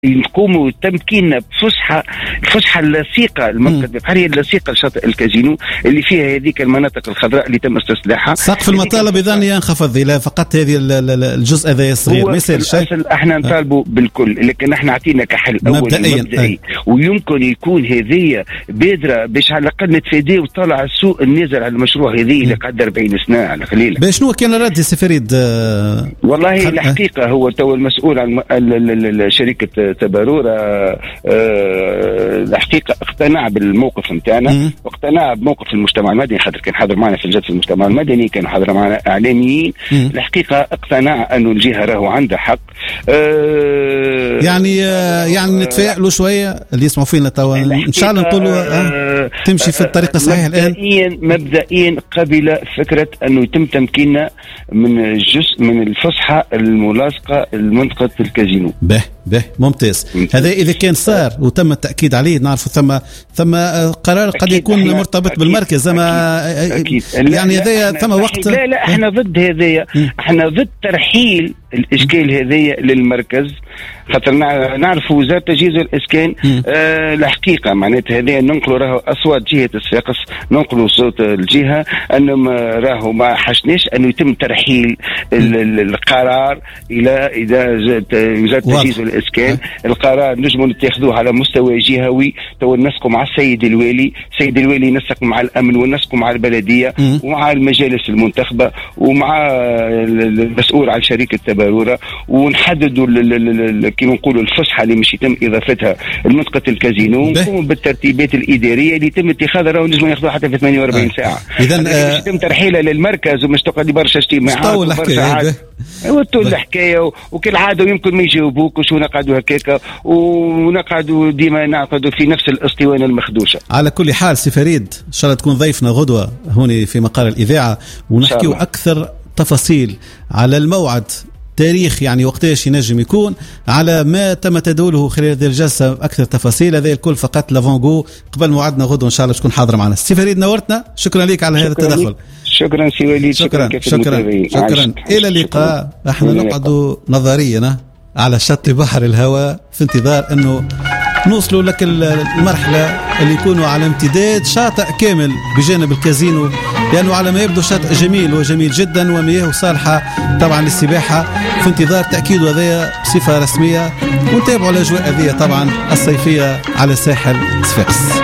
يقوموا تمكيننا الفسحة اللصيقة المنطقة البحرية اللصيقة لشاطئ الكازينو اللي فيها هذيك المناطق الخضراء اللي تم استصلاحها. سقف المطالب إذن ينخفض إلى فقط هذه الجزء هذا الصغير ما يصير شيء. احنا نطالبوا بالكل، لكن احنا عطينا كحل أول مبدئي ويمكن يكون هذه بادرة باش على الأقل نتفادى وطلع السوق النازل على المشروع هذه اللي قعد 40 سنة على خليله. باش شنو كان رد سي فريد؟ والله الحقيقة هو تو المسؤول عن شركة تبارورة الحقيقة اقتنع بالموقف نتاعنا واقتنع بموقف المجتمع المدني، خاطر كان حاضر معنا في جلسة المجتمع المدني، كان حاضر معنا إعلاميين. الحقيقة اقتنع أنه الجهة راهو عندها حق. يعني نتفائلوا شوية اللي يسمعوا فينا توا إن شاء الله نقولوا تمشي في الطريق الصحيح. الآن مبدئيا قبل فكرة أنه يتم تمكيننا من جزء من الفسحة الملاصقة لمنطقة الكازينو. به ممتاز. هذا إذا كان صار وتم التأكيد عليه، نعرف ثم قرار قد يكون مرتبط بالمركز أكيد. يعني هذا ثم وقت. لا احنا ضد هذايا، احنا ضد ترحيل الإشكال هذايا للمركز، خاطر نعرف وزارة تجهيز الإسكان الحقيقة معناتها هذايا ننقلوا راهو أصوات جهة الصفاقس، ننقلوا صوت الجهة أنهم راهو ما حشناش أنه يتم ترحيل القرار إلى وزارة تجهيز الإسكان. القرار نجموا نتخذوه على مستوى جهوي، تو نسقوا مع السيد الوالي، السيد الوالي ينسق مع الأمن ونسقوا مع البلدية ومع المجالس المنتخبة ومع المسؤول عن شركة تبارورة، ونحددوا كما نقولوا الفسحة اللي مش يتم إضافتها لمنطقة الكازينو، ونقوم بالترتيبات الإدارية اللي يتم اتخاذها راهو نجموا ياخذوها حتى في 48 ساعة. إذن مش يتم ترحيلها للمركز ومش تقعد برشا اجتماعات وطول الحكاية وكالعادة ويمكن ما يجاوبوك ونقعدوا هكاكا ونقعدوا ديما نعقدوا في نفس الاسطوانة المخدوشة. على كل حال سي فريد إن شاء الله تكون ضيفنا غدوة هوني في مقال الإذاعة ونحكيو أكثر تفاصيل على الموعد، تاريخ يعني وقتاش ينجم يكون، على ما تم تداوله خلال هذه الجلسة أكثر تفاصيل. هذا الكل فقط لافونغو قبل موعدنا غدوة إن شاء الله تكون حاضرة معنا. سي فريد نورتنا، شكرا لك على هذا التدخل. شكرا سي وليد. شكرا إلى اللقاء. احنا نقعد نظريا على شط بحر الهواء في انتظار أنه نوصلوا لك المرحلة اللي يكونوا على امتداد شاطئ كامل بجانب الكازينو، لأنه على ما يبدو شاطئ جميل وجميل جدا ومياه صالحة طبعا للسباحة، في انتظار تأكيد هذا بصفة رسمية، ونتابعوا الأجواء هذه طبعا الصيفية على ساحل صفاقس.